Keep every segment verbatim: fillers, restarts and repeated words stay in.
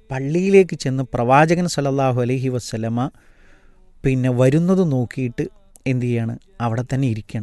പള്ളിയിലേക്ക് ചെന്ന് പ്രവാചകൻ സല്ലല്ലാഹു അലൈഹി വസല്ലമ പിന്നെ വരുന്നത് നോക്കിയിട്ട് എന്തു ചെയ്യാണ്, അവിടെ തന്നെ ഇരിക്കണം.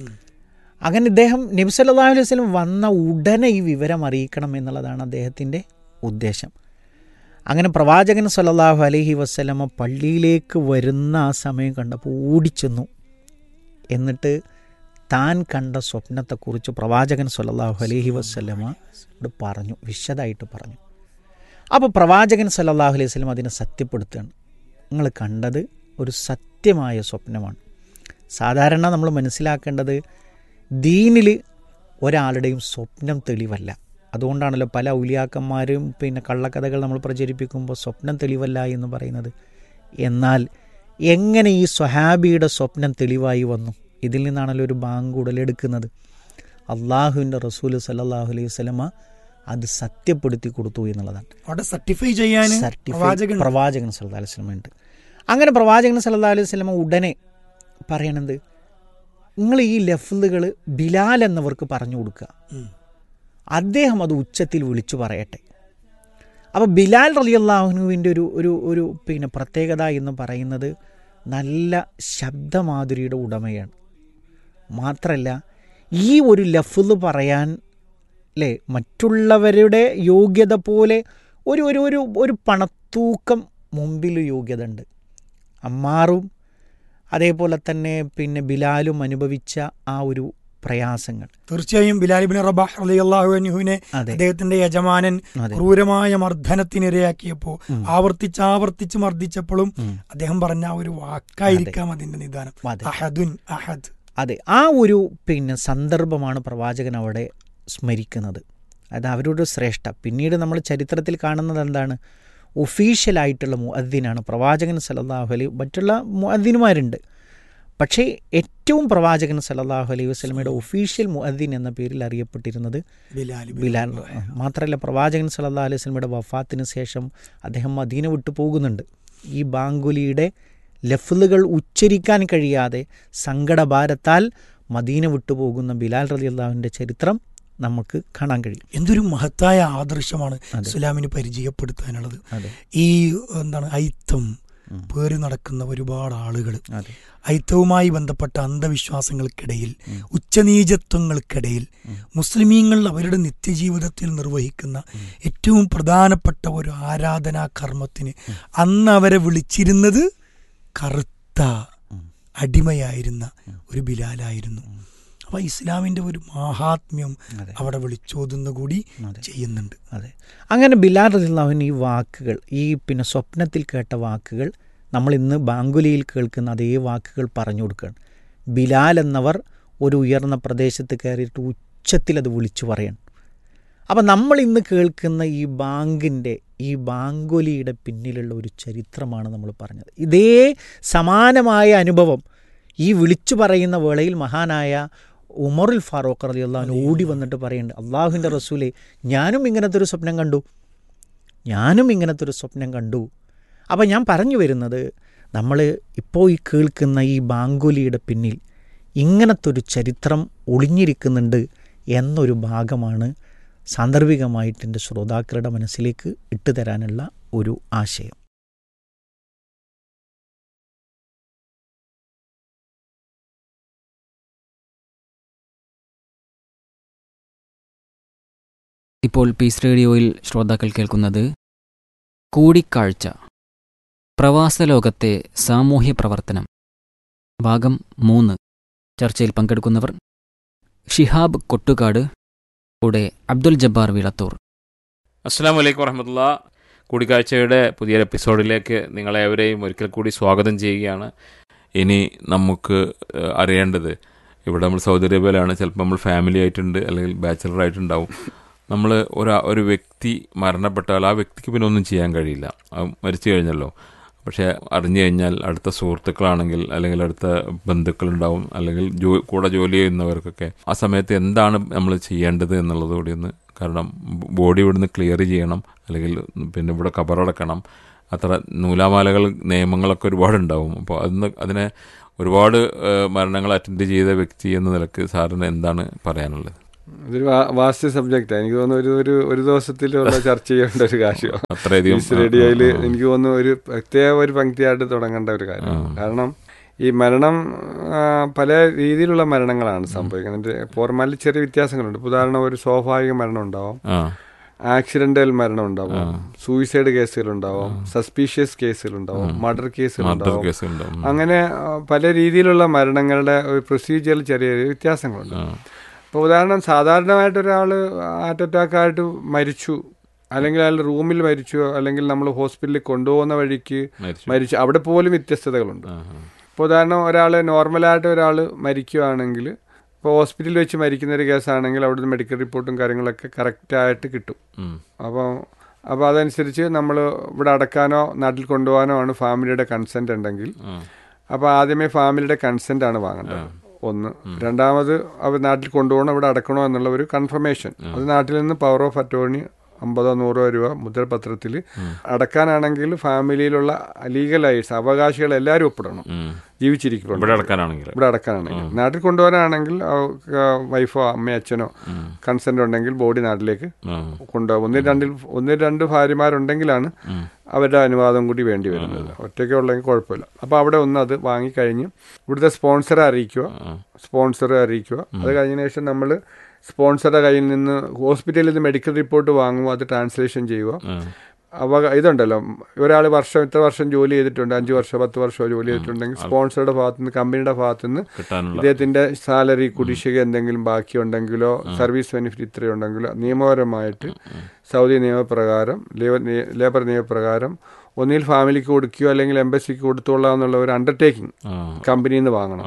അങ്ങനെ ഇദ്ദേഹം നബി സല്ലല്ലാഹു അലൈഹി വസല്ലം വന്ന ഉടനെ ഈ വിവരം അറിയിക്കണം എന്നുള്ളതാണ് അദ്ദേഹത്തിൻ്റെ ഉദ്ദേശം. അങ്ങനെ പ്രവാചകൻ സല്ലല്ലാഹു അലൈഹി വസല്ലമ പള്ളിയിലേക്ക് വരുന്ന ആ സമയം കണ്ടപ്പോൾ ഓടിച്ചെന്നു. എന്നിട്ട് താൻ കണ്ട സ്വപ്നത്തെക്കുറിച്ച് പ്രവാചകൻ സല്ലല്ലാഹു അലൈഹി വസല്ലമ പറഞ്ഞു, വിശദമായിട്ട് പറഞ്ഞു. അപ്പോൾ പ്രവാചകൻ സല്ലല്ലാഹു അലൈഹി വസല്ലം അതിനെ സത്യപ്പെടുത്തുകയാണ്. നിങ്ങൾ കണ്ടത് ഒരു സത്യമായ സ്വപ്നമാണ്. സാധാരണ നമ്മൾ മനസ്സിലാക്കേണ്ടത് ദീനിൽ ഒരാളുടെയും സ്വപ്നം തെളിവല്ല. അതുകൊണ്ടാണല്ലോ പല ഔലിയാക്കന്മാരും പിന്നെ കള്ളക്കഥകൾ നമ്മൾ പ്രചരിപ്പിക്കുമ്പോൾ സ്വപ്നം തെളിവല്ല എന്ന് പറയുന്നത്. എന്നാൽ എങ്ങനെ ഈ സ്വഹാബിയുടെ സ്വപ്നം തെളിവായി വന്നു? ഇതിൽ നിന്നാണല്ലോ ഒരു ബാങ്ക് ഉടലെടുക്കുന്നത്. അള്ളാഹുവിൻ്റെ റസൂൽ സല്ലല്ലാഹു അലൈഹി വസല്ലമ അത് സത്യപ്പെടുത്തി കൊടുത്തു എന്നുള്ളതാണ്. അവിടെ സർട്ടിഫൈ ചെയ്യാൻ പ്രവാചകൻ സല്ലല്ലാഹു അലൈഹി വസല്ലമ ഉണ്ട്. അങ്ങനെ പ്രവാചകൻ സല്ലല്ലാഹു അലൈഹി വസല്ലമ ഉടനെ പറയണത്, നിങ്ങൾ ഈ ലഫ്ലുകൾ ബിലാൽ എന്നവർക്ക് പറഞ്ഞു കൊടുക്കുക, അദ്ദേഹം അത് ഉച്ചത്തിൽ വിളിച്ചു പറയട്ടെ. അപ്പോൾ ബിലാൽ റളിയല്ലാഹു അൻഹുവിൻ്റെ ഒരു ഒരു ഒരു പിന്നെ പ്രത്യേകത എന്ന് പറയുന്നത് നല്ല ശബ്ദമാധുരിയുടെ ഉടമയാണ്. മാത്രമല്ല ഈ ഒരു ലഫ്ല് പറയാൻ അല്ലേ മറ്റുള്ളവരുടെ യോഗ്യത പോലെ ഒരു ഒരു ഒരു ഒരു പണത്തൂക്കം മുമ്പിൽ യോഗ്യത ഉണ്ട്. അമ്മാറും അതേപോലെ തന്നെ പിന്നെ ബിലാലും അനുഭവിച്ച ആ ഒരു പ്രയാസങ്ങൾ തീർച്ചയായും ബിലാൽ ഇബ്നു റബാഹ് റളിയല്ലാഹു അൻഹുവിനെ അദ്ദേഹത്തിന്റെ യജമാനൻ ക്രൂരമായ മർദ്ദനത്തിനിരയാക്കിയപ്പോൾ ആവർത്തിച്ച് ആവർത്തിച്ച് മർദ്ദിച്ചപ്പോഴും അദ്ദേഹം പറഞ്ഞ ആ ഒരു വാക്കായിരിക്കാം അതിന്റെ നിദാനം, അഹദുൻ അഹദ്. അതെ, ആ ഒരു പിന്നെ സന്ദർഭമാണ് പ്രവാചകൻ അവിടെ സ്മരിക്കുന്നത്. അത് അവരുടെ ശ്രേഷ്ഠ. പിന്നീട് നമ്മൾ ചരിത്രത്തിൽ കാണുന്നത് എന്താണ്, ഒഫീഷ്യലായിട്ടുള്ള മുഅദ്ദിനാണ് പ്രവാചകൻ സല്ലല്ലാഹു അലൈഹി. മറ്റുള്ള മുഅദ്ദിനുമാരുണ്ട്, പക്ഷേ ഏറ്റവും പ്രവാചകൻ സല്ലല്ലാഹു അലൈഹി വസല്ലമയുടെ ഒഫീഷ്യൽ മുഅദ്ദിൻ എന്ന പേരിൽ അറിയപ്പെട്ടിരുന്നത് ബിലാൽ. മാത്രമല്ല പ്രവാചകൻ സല്ലല്ലാഹു അലൈഹി വസല്ലമയുടെ വഫാത്തിന് ശേഷം അദ്ദേഹം മദീന വിട്ടു പോകുന്നുണ്ട്. ഈ ബാങ്കുലിയുടെ ലഫ്ലുകൾ ഉച്ചരിക്കാൻ കഴിയാതെ സങ്കടഭാരത്താൽ മദീന വിട്ടുപോകുന്ന ബിലാൽ റളിയല്ലാഹുവിൻ്റെ ചരിത്രം നമുക്ക് കാണാൻ കഴിയും. എന്തൊരു മഹത്തായ ആദർശമാണ് ഇസ്ലാമിന് പരിചയപ്പെടുത്താനുള്ളത്. ഈ എന്താണ് ഐത്തം പേറി നടക്കുന്ന ഒരുപാട് ആളുകൾ, ഐത്തവുമായി ബന്ധപ്പെട്ട അന്ധവിശ്വാസങ്ങൾക്കിടയിൽ, ഉച്ചനീചത്വങ്ങൾക്കിടയിൽ മുസ്ലിമീങ്ങൾ അവരുടെ നിത്യജീവിതത്തിൽ നിർവഹിക്കുന്ന ഏറ്റവും പ്രധാനപ്പെട്ട ഒരു ആരാധനാ കർമ്മത്തിന് അന്ന് അവരെ വിളിച്ചിരുന്നത് കറുത്ത അടിമയായിരുന്ന ഒരു ബിലാലായിരുന്നു. അപ്പോൾ ഇസ്ലാമിൻ്റെ ഒരു മഹാത്മ്യം അവിടെ വിളിച്ചോതുന്ന കൂടി ചെയ്യുന്നുണ്ട്. അതെ, അങ്ങനെ ബിലാൽ റളിയല്ലാഹു അൻഹു ഈ വാക്കുകൾ, ഈ പിന്നെ സ്വപ്നത്തിൽ കേട്ട വാക്കുകൾ നമ്മൾ ഇന്ന് ബാങ്കുലിയിൽ കേൾക്കുന്ന അതേ വാക്കുകൾ പറഞ്ഞു കൊടുക്കുകയാണ്. ബിലാൽ എന്നവർ ഒരു ഉയർന്ന പ്രദേശത്ത് കയറിയിട്ട് ഉച്ചത്തിൽ അത് വിളിച്ചു പറയണം. അപ്പം നമ്മൾ ഇന്ന് കേൾക്കുന്ന ഈ ബാങ്കിൻ്റെ ഈ ബാങ്കുലിയുടെ പിന്നിലുള്ള ഒരു ചരിത്രമാണ് നമ്മൾ പറഞ്ഞത്. ഇതേ സമാനമായ അനുഭവം ഈ വിളിച്ചു പറയുന്ന വേളയിൽ മഹാനായ ഉമറുൽ ഫാറൂഖ് റളിയല്ലാഹു അൻഹു ഓടി വന്നിട്ട് പറയുന്നുണ്ട്, അള്ളാഹുവിൻ്റെ റസൂലേ, ഞാനും ഇങ്ങനത്തെ ഒരു സ്വപ്നം കണ്ടു ഞാനും ഇങ്ങനത്തെ ഒരു സ്വപ്നം കണ്ടു അപ്പോൾ ഞാൻ പറഞ്ഞു വരുന്നത്, നമ്മൾ ഇപ്പോൾ ഈ കേൾക്കുന്ന ഈ ബാങ്കുലിയുടെ പിന്നിൽ ഇങ്ങനത്തെ ഒരു ചരിത്രം ഒളിഞ്ഞിരിക്കുന്നുണ്ട് എന്നൊരു ഭാഗമാണ് സാന്ദർഭികമായിട്ട് എൻ്റെ ശ്രോതാക്കളുടെ മനസ്സിലേക്ക് ഇട്ടുതരാനുള്ള ഒരു ആശയം. ഇപ്പോൾ പീസ് റേഡിയോയിൽ ശ്രോതാക്കൾ കേൾക്കുന്നത് കൂടിക്കാഴ്ച, പ്രവാസലോകത്തെ സാമൂഹ്യ പ്രവർത്തനം, ഭാഗം മൂന്ന്. ചർച്ചയിൽ പങ്കെടുക്കുന്നവർ ഷിഹാബ് കൊട്ടുകാട്, കൂടെ അബ്ദുൽ ജബ്ബാർ വിളത്തൂർ. അസ്സലാമു അലൈക്കും വറഹ്മത്തുള്ളാഹി. കൂടിക്കാഴ്ചയുടെ പുതിയൊരു എപ്പിസോഡിലേക്ക് നിങ്ങളേവരെയും ഒരിക്കൽ കൂടി സ്വാഗതം ചെയ്യുകയാണ്. ഇനി നമുക്ക് അറിയേണ്ടത്, ഇവിടെ നമ്മൾ സൗദി അറേബ്യയിലാണ്, ചിലപ്പോൾ നമ്മൾ ഫാമിലി ആയിട്ടുണ്ട് അല്ലെങ്കിൽ ബാച്ചിലർ ആയിട്ടുണ്ടാവും. നമ്മൾ ഒരു ഒരു വ്യക്തി മരണപ്പെട്ടാൽ ആ വ്യക്തിക്ക് പിന്നെ ഒന്നും ചെയ്യാൻ കഴിയില്ല, മരിച്ചു കഴിഞ്ഞല്ലോ. പക്ഷേ അറിഞ്ഞു കഴിഞ്ഞാൽ അടുത്ത സുഹൃത്തുക്കളാണെങ്കിൽ അല്ലെങ്കിൽ അടുത്ത ബന്ധുക്കളുണ്ടാവും, അല്ലെങ്കിൽ ജോ കൂടെ ജോലി ചെയ്യുന്നവർക്കൊക്കെ ആ സമയത്ത് എന്താണ് നമ്മൾ ചെയ്യേണ്ടത് എന്നുള്ളത് കൂടി ഒന്ന്, കാരണം ബോഡി ഇവിടുന്ന് ക്ലിയർ ചെയ്യണം, അല്ലെങ്കിൽ പിന്നെ ഇവിടെ കബറടക്കണം, അത്ര നൂലാമാലകൾ നിയമങ്ങളൊക്കെ ഒരുപാടുണ്ടാവും. അപ്പോൾ അതിന് അതിനെ ഒരുപാട് മരണങ്ങൾ അറ്റൻഡ് ചെയ്ത വ്യക്തി എന്ന നിലക്ക് സാറിന് എന്താണ് പറയാനുള്ളത്? ഇതൊരു വാസ്റ്റ് സബ്ജക്റ്റാണ്. എനിക്ക് തോന്നുന്നു ഒരു ഒരു ഒരു ദിവസത്തിലുള്ള ചർച്ച ചെയ്യേണ്ട ഒരു കാര്യമാണ്. അത്രയധികം റേഡിയോയിൽ എനിക്ക് തോന്നുന്നു ഒരു പ്രത്യേക ഒരു പങ്ക്തിയായിട്ട് തുടങ്ങേണ്ട ഒരു കാര്യമാണ്. കാരണം ഈ മരണം പല രീതിയിലുള്ള മരണങ്ങളാണ് സംഭവിക്കുന്നത്. ഫോർമാലിറ്റി ചെറിയ വ്യത്യാസങ്ങളുണ്ട്. ഉദാഹരണം, ഒരു സ്വാഭാവിക മരണം ഉണ്ടാവും, ആക്സിഡന്റൽ മരണം ഉണ്ടാവും, സൂയിസൈഡ് കേസുകളുണ്ടാവും, സസ്പീഷ്യസ് കേസുകളുണ്ടാവും, മർഡർ കേസുകളുണ്ടാവും. അങ്ങനെ പല രീതിയിലുള്ള മരണങ്ങളുടെ ഒരു പ്രൊസീജിയറിൽ ചെറിയ വ്യത്യാസങ്ങളുണ്ട്. ഇപ്പോൾ ഉദാഹരണം, സാധാരണമായിട്ട് ഒരാൾ ഹാർട്ട് അറ്റാക്കായിട്ട് മരിച്ചു, അല്ലെങ്കിൽ അയാൾ റൂമിൽ മരിച്ചു, അല്ലെങ്കിൽ നമ്മൾ ഹോസ്പിറ്റലിൽ കൊണ്ടുപോകുന്ന വഴിക്ക് മരിച്ചു, അവിടെ പോലും വ്യത്യസ്തതകളുണ്ട്. ഇപ്പോൾ ഉദാഹരണം, ഒരാൾ നോർമലായിട്ട് ഒരാൾ മരിക്കുകയാണെങ്കിൽ, ഇപ്പോൾ ഹോസ്പിറ്റലിൽ വെച്ച് മരിക്കുന്ന ഒരു കേസാണെങ്കിൽ അവിടുന്ന് മെഡിക്കൽ റിപ്പോർട്ടും കാര്യങ്ങളൊക്കെ കറക്റ്റായിട്ട് കിട്ടും. അപ്പോൾ അപ്പോൾ അതനുസരിച്ച് നമ്മൾ ഇവിടെ അടക്കാനോ നാട്ടിൽ കൊണ്ടുപോകാനോ ആണ് ഫാമിലിയുടെ കൺസെൻറ്റ് ഉണ്ടെങ്കിൽ, അപ്പോൾ ആദ്യമേ ഫാമിലിയുടെ കൺസെൻ്റ് ആണ് വാങ്ങേണ്ടത് ഒന്ന്. രണ്ടാമത് അവർ നാട്ടിൽ കൊണ്ടുപോകണം, ഇവിടെ അടക്കണോ എന്നുള്ള ഒരു കൺഫർമേഷൻ. അത് നാട്ടിൽ നിന്ന് പവർ ഓഫ് അറ്റോർണി അമ്പതോ നൂറോ രൂപ മുദ്രപത്രത്തിൽ അടക്കാനാണെങ്കിൽ ഫാമിലിയിലുള്ള ലീഗലൈസ് അവകാശികൾ എല്ലാവരും ഒപ്പിടണം, ജീവിച്ചിരിക്കണം. ഇവിടെ അടക്കാനാണെങ്കിൽ ഇവിടെ അടക്കാനാണെങ്കിൽ നാട്ടിൽ കൊണ്ടുപോകാനാണെങ്കിൽ വൈഫോ അമ്മയോ അച്ഛനോ കൺസെന്റ് ഉണ്ടെങ്കിൽ ബോഡി നാട്ടിലേക്ക് കൊണ്ടുപോകും. ഒന്നിൽ രണ്ടിൽ ഒന്നിൽ രണ്ട് ഭാര്യമാരുണ്ടെങ്കിലാണ് അവരുടെ അനുവാദം കൂടി വേണ്ടി വരുന്നത്. ഒറ്റയ്ക്ക് ഉള്ളെങ്കിൽ കുഴപ്പമില്ല. അപ്പോൾ അവിടെ ഒന്ന് അത് വാങ്ങിക്കഴിഞ്ഞ് ഇവിടുത്തെ സ്പോൺസറെ അറിയിക്കുക, സ്പോൺസറെ അറിയിക്കുക. അത് കഴിഞ്ഞതിന് ശേഷം നമ്മൾ സ്പോൺസറുടെ കയ്യിൽ നിന്ന് ഹോസ്പിറ്റലിൽ നിന്ന് മെഡിക്കൽ റിപ്പോർട്ട് വാങ്ങുക, അത് ട്രാൻസ്ലേഷൻ ചെയ്യുക. അവ ഇതുണ്ടല്ലോ, ഒരാൾ വർഷം ഇത്ര വർഷം ജോലി ചെയ്തിട്ടുണ്ട്, അഞ്ച് വർഷം പത്ത് വർഷമോ ജോലി ചെയ്തിട്ടുണ്ടെങ്കിൽ സ്പോൺസറുടെ ഭാഗത്തുനിന്ന് കമ്പനിയുടെ ഭാഗത്തുനിന്ന് ഇദ്ദേഹത്തിന്റെ സാലറി കുടിശ്ശിക എന്തെങ്കിലും ബാക്കിയുണ്ടെങ്കിലോ സർവീസ് ബെനിഫിറ്റ് ഇത്രയുണ്ടെങ്കിലോ നിയമപരമായിട്ട് സൗദി നിയമപ്രകാരം ലേബർ നിയമപ്രകാരം ഒന്നിൽ ഫാമിലിക്ക് കൊടുക്കുകയോ അല്ലെങ്കിൽ എംബസിക്ക് കൊടുത്തോളാം എന്നുള്ള ഒരു അണ്ടർടേക്കിംഗ് കമ്പനിയിൽ നിന്ന് വാങ്ങണം.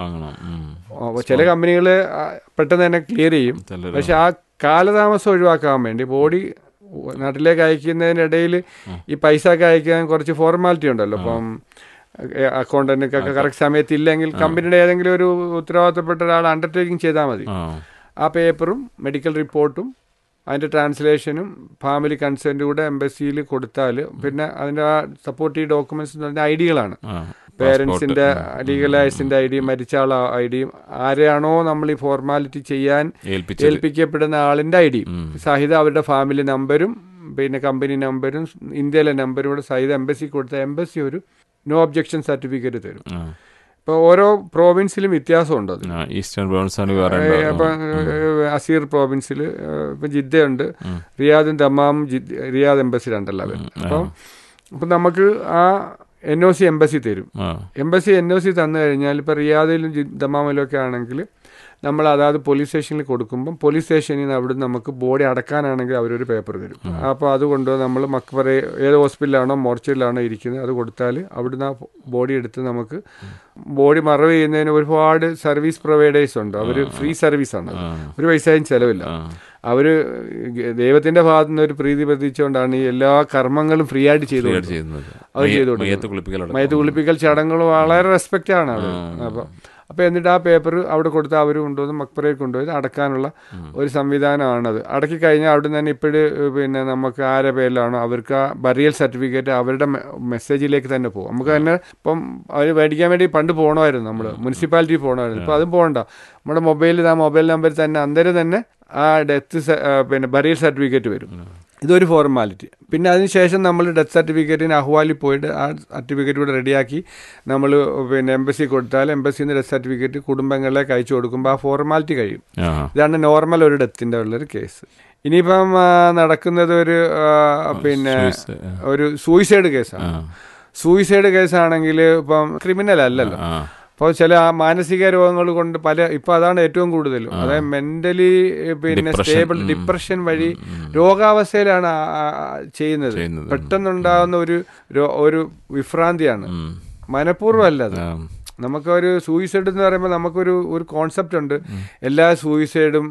ചില കമ്പനികൾ പെട്ടെന്ന് തന്നെ ക്ലിയർ ചെയ്യും, പക്ഷെ ആ കാലതാമസം ഒഴിവാക്കാൻ വേണ്ടി ബോഡി നാട്ടിലേക്ക് അയക്കുന്നതിനിടയിൽ ഈ പൈസ ഒക്കെ അയക്കാൻ കുറച്ച് ഫോർമാലിറ്റി ഉണ്ടല്ലോ. ഇപ്പം അക്കൗണ്ടന്റിനൊക്കെ കറക്റ്റ് സമയത്ത് ഇല്ലെങ്കിൽ കമ്പനിയുടെ ഏതെങ്കിലും ഒരു ഉത്തരവാദിത്തപ്പെട്ട ഒരാൾ അണ്ടർടേക്കിംഗ് ചെയ്താൽ മതി. ആ പേപ്പറും മെഡിക്കൽ റിപ്പോർട്ടും അതിൻ്റെ ട്രാൻസ്ലേഷനും ഫാമിലി കൺസെൻറ്റും കൂടെ എംബസിയിൽ കൊടുത്താൽ പിന്നെ അതിൻ്റെ ആ സപ്പോർട്ടീവ് ഡോക്യുമെന്റ്സ് എന്ന് പറഞ്ഞാൽ ഐ ഡികളാണ്. പേരൻസിൻ്റെ ലീഗലൈസിൻ്റെ ഐ ഡിയും മരിച്ച ആൾ ഐ ഡിയും ആരെയാണോ നമ്മൾ ഈ ഫോർമാലിറ്റി ചെയ്യാൻ ഏൽപ്പിക്കപ്പെടുന്ന ആളിൻ്റെ ഐ ഡിയും സഹിതം അവരുടെ ഫാമിലി നമ്പരും പിന്നെ കമ്പനി നമ്പരും ഇന്ത്യയിലെ നമ്പരും കൂടെ സഹിതം എംബസി കൊടുത്താൽ എംബസി ഒരു നോ ഒബ്ജക്ഷൻ സർട്ടിഫിക്കറ്റ് തരും. ഇപ്പോൾ ഓരോ പ്രോവിൻസിലും വ്യത്യാസമുണ്ട്. അത് ഈസ്റ്റേൺ പ്രോവിൻസാണ്. ഇപ്പം അസീർ പ്രോവിൻസിൽ ഇപ്പം ജിദ്ദയുണ്ട്, റിയാദും ദമാമും റിയാദ് എംബസി രണ്ടല്ല വരുന്നത്. അപ്പം അപ്പം നമുക്ക് ആ എൻ ഒ സി എംബസി തരും. എംബസി എൻ ഒ സി തന്നു കഴിഞ്ഞാൽ ഇപ്പോൾ റിയാദിലും ദമാമിലും ഒക്കെ ആണെങ്കിൽ നമ്മൾ അതായത് പോലീസ് സ്റ്റേഷനിൽ കൊടുക്കുമ്പം പോലീസ് സ്റ്റേഷനിൽ നിന്ന് അവിടെ നമുക്ക് ബോഡി അടക്കാനാണെങ്കിൽ അവരൊരു പേപ്പർ തരും. അപ്പോൾ അതുകൊണ്ട് നമ്മൾ മക്ബറ ഏത് ഹോസ്പിറ്റലിലാണോ മോർച്ചറിലാണോ ഇരിക്കുന്നത് അത് കൊടുത്താൽ അവിടുന്ന് ആ ബോഡി എടുത്ത് നമുക്ക് ബോഡി മറവ് ചെയ്യുന്നതിന് ഒരുപാട് സർവീസ് പ്രൊവൈഡേഴ്സ് ഉണ്ട്. അവർ ഫ്രീ സർവീസാണ്, ഒരു പൈസയും ചിലവില്ല. അവർ ദൈവത്തിന്റെ ഭാഗത്തു നിന്ന് ഒരു പ്രീതി പ്രതീക്ഷിച്ചുകൊണ്ടാണ് ഈ എല്ലാ കർമ്മങ്ങളും ഫ്രീ ആയിട്ട് ചെയ്തു ചെയ്യുന്നത്. അത് ചെയ്തു മയത്ത് കുളിപ്പിക്കൽ ചടങ്ങുകൾ വളരെ റെസ്പെക്റ്റ് ആണ് അവിടെ. അപ്പം അപ്പോൾ എന്നിട്ട് ആ പേപ്പർ അവിടെ കൊടുത്ത് അവർ കൊണ്ടുവന്ന് മക്ബറയിൽ കൊണ്ടുപോയി അടക്കാനുള്ള ഒരു സംവിധാനമാണത്. അടക്കി കഴിഞ്ഞാൽ അവിടെ നിന്ന് തന്നെ ഇപ്പോഴും പിന്നെ നമുക്ക് ആരുടെ പേരിലാണോ അവർക്ക് ആ ബറിയൽ സർട്ടിഫിക്കറ്റ് അവരുടെ മെസ്സേജിലേക്ക് തന്നെ പോകും. നമുക്ക് തന്നെ ഇപ്പം അവർ മേടിക്കാൻ വേണ്ടി പണ്ട് പോകണമായിരുന്നു, നമ്മൾ മുനിസിപ്പാലിറ്റി പോകണമായിരുന്നു. ഇപ്പോൾ അതും പോകണ്ട, നമ്മുടെ മൊബൈലിൽ ആ മൊബൈൽ നമ്പറിൽ തന്നെ അന്നേരം തന്നെ ആ ഡെത്ത് പിന്നെ ബറിയൽ സർട്ടിഫിക്കറ്റ് വരും. ഇതൊരു ഫോർമാലിറ്റി. പിന്നെ അതിനുശേഷം നമ്മൾ ഡെത്ത് സർട്ടിഫിക്കറ്റിന് അഹ്വാലിൽ പോയിട്ട് ആ സർട്ടിഫിക്കറ്റ് കൂടെ റെഡിയാക്കി നമ്മൾ പിന്നെ എംബസി കൊടുത്താൽ എംബസിയിൽ നിന്ന് ഡെത്ത് സർട്ടിഫിക്കറ്റ് കുടുംബങ്ങളിലേക്ക് അയച്ചു കൊടുക്കുമ്പോൾ ആ ഫോർമാലിറ്റി കഴിയും. ഇതാണ് നോർമൽ ഒരു ഡെത്തിൻ്റെ ഉള്ളൊരു കേസ്. ഇനിയിപ്പം നടക്കുന്നത് ഒരു പിന്നെ ഒരു സൂയിസൈഡ് കേസാണ്. സൂയിസൈഡ് കേസാണെങ്കിൽ ഇപ്പം ക്രിമിനൽ അല്ലല്ലോ. അപ്പോൾ ചില മാനസിക രോഗങ്ങൾ കൊണ്ട് പല ഇപ്പം അതാണ് ഏറ്റവും കൂടുതലും, അതായത് മെന്റലി പിന്നെ സ്റ്റേബിൾ ഡിപ്രഷൻ വഴി രോഗാവസ്ഥയിലാണ് ചെയ്യുന്നത്. പെട്ടെന്നുണ്ടാകുന്ന ഒരു ഒരു വിഭ്രാന്തിയാണ്, മനഃപൂർവ്വം അല്ലത്. നമുക്കൊരു സൂയിസൈഡ് എന്ന് പറയുമ്പോൾ നമുക്കൊരു ഒരു കോൺസെപ്റ്റ് ഉണ്ട്, എല്ലാ സൂയിസൈഡും.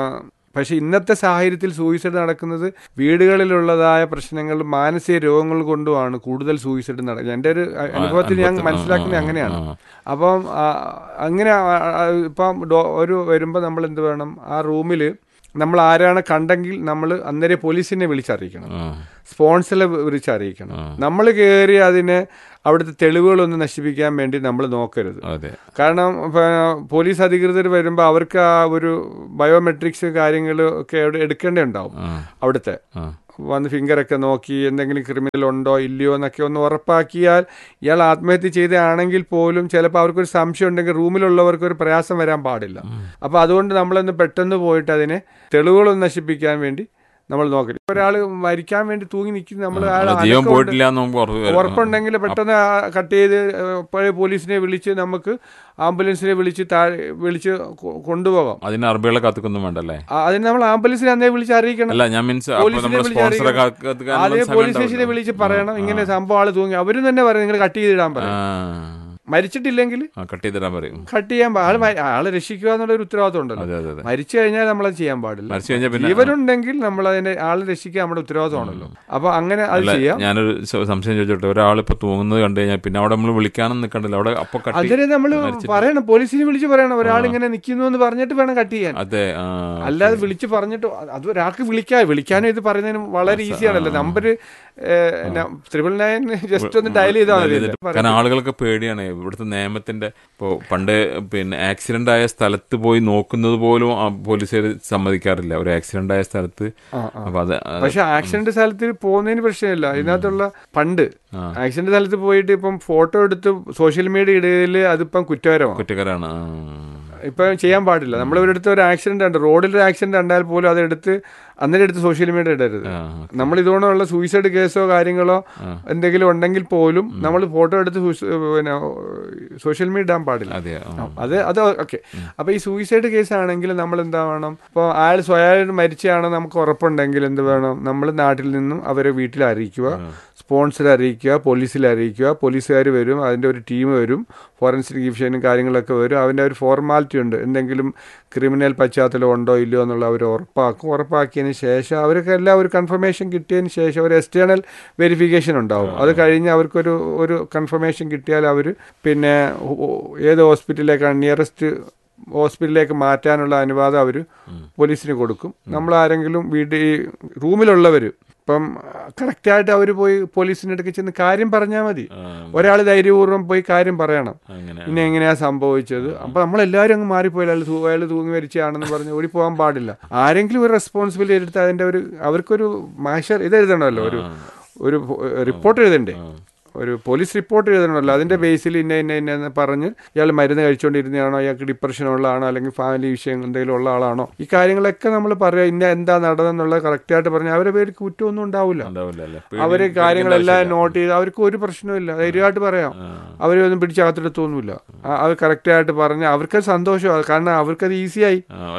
പക്ഷെ ഇന്നത്തെ സാഹചര്യത്തിൽ സൂയിസൈഡ് നടക്കുന്നത് വീടുകളിലുള്ളതായ പ്രശ്നങ്ങൾ മാനസിക രോഗങ്ങൾ കൊണ്ടുമാണ് കൂടുതൽ സൂയിസൈഡ് നടക്കുന്നത്. എൻ്റെ ഒരു അനുഭവത്തിൽ ഞാൻ മനസ്സിലാക്കുന്നത് അങ്ങനെയാണ്. അപ്പം അങ്ങനെ ഇപ്പം ഒരു വരുമ്പോൾ നമ്മൾ എന്ത് വേണം, ആ റൂമിൽ നമ്മൾ ആരാണ് കണ്ടെങ്കിൽ നമ്മൾ അന്നേരം പോലീസിനെ വിളിച്ചറിയിക്കണം. സ്പോൺസറെ വിളിച്ച് അറിയിക്കണം. നമ്മൾ കയറി അതിനെ അവിടുത്തെ തെളിവുകളൊന്നും നശിപ്പിക്കാൻ വേണ്ടി നമ്മൾ നോക്കരുത്. കാരണം പോലീസ് അധികൃതർ വരുമ്പോൾ അവർക്ക് ആ ഒരു ബയോമെട്രിക്സ് കാര്യങ്ങൾ ഒക്കെ എടുക്കേണ്ടതുണ്ടാവും. അവിടുത്തെ വന്ന് ഫിംഗറൊക്കെ നോക്കി എന്തെങ്കിലും ക്രിമിനൽ ഉണ്ടോ ഇല്ലയോ എന്നൊക്കെ ഒന്ന് ഉറപ്പാക്കിയാൽ ഇയാൾ ആത്മഹത്യ ചെയ്തതാണെങ്കിൽ പോലും ചിലപ്പോൾ അവർക്കൊരു സംശയം ഉണ്ടെങ്കിൽ റൂമിലുള്ളവർക്ക് ഒരു പ്രയാസം വരാൻ പാടില്ല. അപ്പോൾ അതുകൊണ്ട് നമ്മളൊന്ന് പെട്ടെന്ന് പോയിട്ട് അതിനെ തെളിവുകളൊന്നും നശിപ്പിക്കാൻ വേണ്ടി നമ്മൾ നോക്കില്ല. ഒരാൾ മരിക്കാൻ വേണ്ടി തൂങ്ങി നിൽക്കുന്ന നമ്മൾ ഉറപ്പുണ്ടെങ്കിൽ പെട്ടെന്ന് കട്ട് ചെയ്ത് പഴയ പോലീസിനെ വിളിച്ച് നമുക്ക് ആംബുലൻസിനെ വിളിച്ച് താഴെ വിളിച്ച് കൊണ്ടുപോകാം. അതിന് അറബികളെ കാത്തുക്കൊന്നും വേണ്ടല്ലേ? അതിന് നമ്മൾ ആംബുലൻസിനെ അന്നേ വിളിച്ച് അറിയിക്കണം. അതേ പോലീസ് സ്റ്റേഷനെ വിളിച്ച് പറയണം ഇങ്ങനെ സംഭവം ആള് തൂങ്ങി. അവരും തന്നെ പറയും നിങ്ങൾ കട്ട് ചെയ്തിടാൻ പറയും. മരിച്ചിട്ടില്ലെങ്കിൽ കട്ട് ചെയ്തിടാൻ പറയും. കട്ട് ചെയ്യാൻ ആള് ആളെ രക്ഷിക്കുക എന്നുള്ള ഒരു ഉത്തരവാദിത്വം ഉണ്ടല്ലോ. മരിച്ചു കഴിഞ്ഞാൽ നമ്മളത് ചെയ്യാൻ പാടില്ല. ജീവനുണ്ടെങ്കിൽ നമ്മൾ അതിനെ ആളെ രക്ഷിക്കുക നമ്മുടെ ഉത്തരവാദിത്വമാണല്ലോ. അപ്പൊ അങ്ങനെ അത് ചെയ്യാം. ഞാനൊരു സംശയം ചോദിച്ചോട്ടെ, ഒരാളിപ്പോ തൂങ്ങുന്നത് കണ്ടു കഴിഞ്ഞാൽ പിന്നെ അവിടെ നമ്മൾ വിളിക്കാനും നിൽക്കണ്ടല്ലോ. അവിടെ അപ്പൊ അതിനെ നമ്മൾ പറയണം, പോലീസിനെ വിളിച്ച് പറയണം ഒരാൾ ഇങ്ങനെ നിൽക്കുന്നു എന്ന് പറഞ്ഞിട്ട് വേണം കട്ട് ചെയ്യാൻ. അതെ, അല്ലാതെ വിളിച്ച് പറഞ്ഞിട്ട് അത് ഒരാൾക്ക് വിളിക്കാൻ വിളിക്കാനും ഇത് പറയുന്നതിന് വളരെ ഈസിയാണല്ലോ. നമ്പർ ട്രിപ്പിൾ നയൻ ജസ്റ്റ് ഒന്ന് ഡയൽ ചെയ്താൽ മതി. കാരണം ആളുകൾക്ക് പേടിയാണ് ഇവിടുത്തെ നിയമത്തിന്റെ. ഇപ്പോൾ പണ്ട് പിന്നെ ആക്സിഡന്റ് ആയ സ്ഥലത്ത് പോയി നോക്കുന്നത് പോലും പോലീസുകാർ സമ്മതിക്കാറില്ല, ഒരു ആക്സിഡന്റ് ആയ സ്ഥലത്ത്. അപ്പൊ അത് പക്ഷെ ആക്സിഡന്റ് സ്ഥലത്ത് പോകുന്നതിന് പ്രശ്നമില്ല. ഇതിനകത്തുള്ള പണ്ട് ആക്സിഡന്റ് സ്ഥലത്ത് പോയിട്ട് ഇപ്പം ഫോട്ടോ എടുത്ത് സോഷ്യൽ മീഡിയ ഇടയിൽ അതിപ്പം കുറ്റകരമാണ് കുറ്റകരമാണ് ഇപ്പം ചെയ്യാൻ പാടില്ല. നമ്മളിവരെടുത്ത് ഒരു ആക്സിഡന്റ് ഉണ്ട്, റോഡിലൊരു ആക്സിഡന്റ് ഉണ്ടായാൽ പോലും അതെടുത്ത് അന്നേരം എടുത്ത് സോഷ്യൽ മീഡിയ ഇടരുത്. നമ്മൾ ഇതുകൊണ്ടുള്ള സൂയിസൈഡ് കേസോ കാര്യങ്ങളോ എന്തെങ്കിലും ഉണ്ടെങ്കിൽ പോലും നമ്മൾ ഫോട്ടോ എടുത്ത് പിന്നെ സോഷ്യൽ മീഡിയ ഇടാൻ പാടില്ല. അത് അത് ഓക്കെ. അപ്പൊ ഈ സൂയിസൈഡ് കേസ് ആണെങ്കിൽ നമ്മൾ എന്താ വേണം, ഇപ്പോൾ അയാൾ സ്വയം മരിച്ചാണെന്ന് നമുക്ക് ഉറപ്പുണ്ടെങ്കിൽ എന്ത് വേണം, നമ്മൾ നാട്ടിൽ നിന്നും അവരെ വീട്ടിൽ അറിയിക്കുക, സ്പോൺസറെ അറിയിക്കുക, പോലീസിൽ അറിയിക്കുക. പോലീസുകാർ വരും, അതിൻ്റെ ഒരു ടീം വരും, ഫോറൻസിക് ഡിവിഷനും കാര്യങ്ങളൊക്കെ വരും. അതിൻ്റെ ഒരു ഫോർമാലിറ്റി ഉണ്ട്, എന്തെങ്കിലും ക്രിമിനൽ പശ്ചാത്തലം ഉണ്ടോ ഇല്ലയോ എന്നുള്ള അവർ ഉറപ്പാക്കും. ഉറപ്പാക്കിയതിന് ശേഷം അവർക്ക് എല്ലാം ഒരു കൺഫർമേഷൻ കിട്ടിയതിന് ശേഷം ഒരു എക്സ്റ്റേണൽ വെരിഫിക്കേഷൻ ഉണ്ടാവും. അത് കഴിഞ്ഞ് അവർക്കൊരു ഒരു കൺഫർമേഷൻ കിട്ടിയാൽ അവർ പിന്നെ ഏത് ഹോസ്പിറ്റലിലേക്കാണ് നിയറസ്റ്റ് ഹോസ്പിറ്റലിലേക്ക് മാറ്റാനുള്ള അനുവാദം അവർ പോലീസിന് കൊടുക്കും. നമ്മൾ ആരെങ്കിലും വീട്ടിൽ റൂമിലുള്ളവർ ഇപ്പം കറക്റ്റായിട്ട് അവർ പോയി പോലീസിൻ്റെ അടുക്ക് ചെന്ന് കാര്യം പറഞ്ഞാൽ മതി. ഒരാൾ ധൈര്യപൂർവ്വം പോയി കാര്യം പറയണം, ഇനി എങ്ങനെയാ സംഭവിച്ചത്. അപ്പം നമ്മളെല്ലാവരും അങ്ങ് മാറിപ്പോയില്ല, അയാൾ അയാൾ തൂങ്ങി മരിച്ചാണെന്ന് പറഞ്ഞ് ഓടി പോകാൻ പാടില്ല. ആരെങ്കിലും ഒരു റെസ്പോൺസിബിലിറ്റി എടുത്ത് അതിൻ്റെ ഒരു അവർക്കൊരു മാഷർ ഇത് എഴുതണമല്ലോ, ഒരു ഒരു റിപ്പോർട്ട് എഴുതണ്ടേ, ഒരു പോലീസ് റിപ്പോർട്ട് എഴുതണമല്ലോ. അതിൻ്റെ ബേസിൽ ഇന്ന ഇന്ന ഇന്ന പറഞ്ഞ് ഇയാൾ മരുന്ന് കഴിച്ചുകൊണ്ടിരുന്നതാണോ, ഇയാൾക്ക് ഡിപ്രഷൻ ഉള്ള ആണോ, അല്ലെങ്കിൽ ഫാമിലി വിഷയം എന്തെങ്കിലും ഉള്ള ആളാണോ, ഈ കാര്യങ്ങളൊക്കെ നമ്മൾ പറയുക. ഇന്ന എന്താ നടന്നെന്നുള്ളത് കറക്റ്റായിട്ട് പറഞ്ഞാൽ അവരെ പേര് കുറ്റമൊന്നും ഉണ്ടാവില്ല. അവർ കാര്യങ്ങളെല്ലാം നോട്ട് ചെയ്ത് അവർക്ക് ഒരു പ്രശ്നമില്ല, ധൈര്യമായിട്ട് പറയാം. അവരൊന്നും പിടിച്ചകത്തെടുത്തൊന്നുമില്ല. അവർ കറക്റ്റായിട്ട് പറഞ്ഞ് അവർക്ക് സന്തോഷമാണ്. കാരണം അവർക്കത് ഈസിയായി,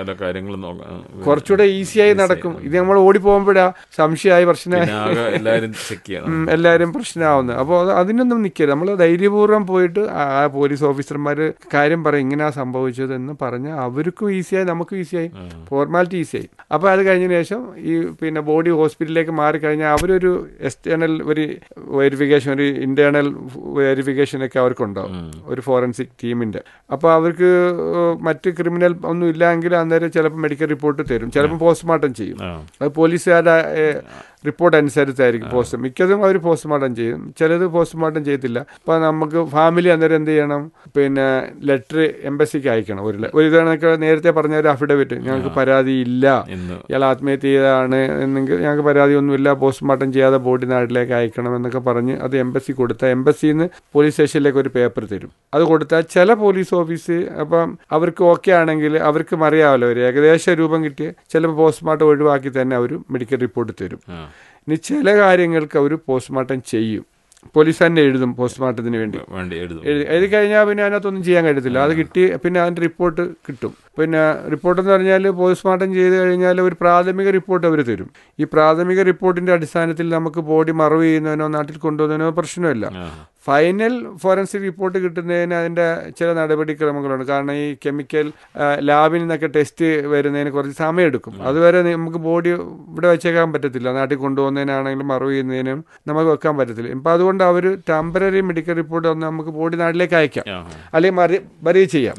കുറച്ചുകൂടെ ഈസിയായി നടക്കും. ഇത് നമ്മൾ ഓടി പോകുമ്പോഴാ സംശയമായി പ്രശ്നമായി എല്ലാവരും പ്രശ്നമാവുന്നത്. അപ്പോൾ അതിനൊന്നും നിൽക്കരുത്. നമ്മൾ ധൈര്യപൂർവ്വം പോയിട്ട് ആ പോലീസ് ഓഫീസർമാർ കാര്യം പറയും ഇങ്ങനെയാ സംഭവിച്ചതെന്ന് പറഞ്ഞാൽ അവർക്കും ഈസിയായി, നമുക്കും ഈസിയായി, ഫോർമാലിറ്റി ഈസിയായി. അപ്പോൾ അത് കഴിഞ്ഞതിന് ശേഷം ഈ പിന്നെ ബോഡി ഹോസ്പിറ്റലിലേക്ക് മാറിക്കഴിഞ്ഞാൽ അവരൊരു എക്സ്റ്റേണൽ ഒരു വെരിഫിക്കേഷൻ, ഒരു ഇന്റേണൽ വെരിഫിക്കേഷനൊക്കെ അവർക്കുണ്ടാവും, ഒരു ഫോറൻസിക് ടീമിൻ്റെ. അപ്പോൾ അവർക്ക് മറ്റ് ക്രിമിനൽ ഒന്നും ഇല്ലെങ്കിൽ അന്നേരം ചിലപ്പോൾ മെഡിക്കൽ റിപ്പോർട്ട് തരും, ചിലപ്പോൾ പോസ്റ്റ്മോർട്ടം ചെയ്യും. അത് പോലീസുകാരുടെ റിപ്പോർട്ട് അനുസരിച്ചായിരിക്കും പോസ്റ്റ്. മിക്കതും അവർ പോസ്റ്റ്മോർട്ടം ചെയ്യും, ചിലത് പോസ്റ്റ്മോർട്ടം ചെയ്യത്തില്ല. അപ്പോൾ നമുക്ക് ഫാമിലി അന്നേരം എന്ത് ചെയ്യണം, പിന്നെ ലെറ്റർ എംബസിക്ക് അയക്കണം. ഒരു ഒരു ഇതൊക്കെ നേരത്തെ പറഞ്ഞ ഒരു അഫിഡവിറ്റ്, ഞങ്ങൾക്ക് പരാതി ഇല്ല, ഇയാൾ ആത്മഹത്യ ചെയ്തതാണ് എന്നെങ്കിൽ ഞങ്ങൾക്ക് പരാതി ഒന്നുമില്ല, പോസ്റ്റ്മോർട്ടം ചെയ്യാതെ ബോഡി നാട്ടിലേക്ക് അയക്കണം എന്നൊക്കെ പറഞ്ഞ് അത് എംബസി കൊടുത്താൽ എംബസിയിൽ നിന്ന് പോലീസ് സ്റ്റേഷനിലേക്ക് ഒരു പേപ്പർ തരും. അത് കൊടുത്താൽ ചില പോലീസ് ഓഫീസ് അപ്പം അവർക്ക് ഓക്കെ ആണെങ്കിൽ അവർക്ക് അറിയാമല്ലോ, ഒരു ഏകദേശ രൂപം കിട്ടിയ ചിലപ്പോൾ പോസ്റ്റ്മോർട്ടം ഒഴിവാക്കി തന്നെ അവർ മെഡിക്കൽ റിപ്പോർട്ട് തരും. ഇനി ചില കാര്യങ്ങൾക്ക് അവർ പോസ്റ്റ്മോർട്ടം ചെയ്യും, പോലീസ് തന്നെ എഴുതും പോസ്റ്റ്മോർട്ടത്തിന് വേണ്ടി. എഴുതി കഴിഞ്ഞാൽ പിന്നെ അതിനകത്തൊന്നും ചെയ്യാൻ കഴിയത്തില്ല. അത് കിട്ടി പിന്നെ അതിൻ്റെ റിപ്പോർട്ട് കിട്ടും. പിന്നെ റിപ്പോർട്ട് എന്ന് പറഞ്ഞാൽ പോസ്റ്റ്മോർട്ടം ചെയ്ത് കഴിഞ്ഞാൽ ഒരു പ്രാഥമിക റിപ്പോർട്ട് അവർ തരും. ഈ പ്രാഥമിക റിപ്പോർട്ടിൻ്റെ അടിസ്ഥാനത്തിൽ നമുക്ക് ബോഡി മറവ് ചെയ്യുന്നതിനോ നാട്ടിൽ കൊണ്ടുപോകുന്നതിനോ പ്രശ്നമില്ല. ഫൈനൽ ഫോറൻസിക് റിപ്പോർട്ട് കിട്ടുന്നതിന് അതിൻ്റെ ചില നടപടിക്രമങ്ങളുണ്ട്. കാരണം ഈ കെമിക്കൽ ലാബിൽ നിന്നൊക്കെ ടെസ്റ്റ് വരുന്നതിന് കുറച്ച് സമയമെടുക്കും. അതുവരെ നമുക്ക് ബോഡി ഇവിടെ വെച്ചേക്കാൻ പറ്റത്തില്ല, നാട്ടിൽ കൊണ്ടുപോകുന്നതിനാണെങ്കിലും മറവ് ചെയ്യുന്നതിനും നമുക്ക് വെക്കാൻ പറ്റത്തില്ല. ഇപ്പം അതുകൊണ്ട് അവർ ടെമ്പററി മെഡിക്കൽ റിപ്പോർട്ട് വന്ന് നമുക്ക് ബോഡി നാട്ടിലേക്ക് അയക്കാം, അല്ലെങ്കിൽ മറി മറിയ ചെയ്യാം.